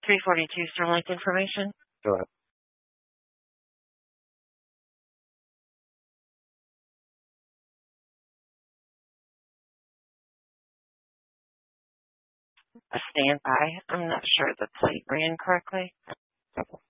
342 Starlink information. Go ahead. A standby. I'm not sure the plate ran correctly.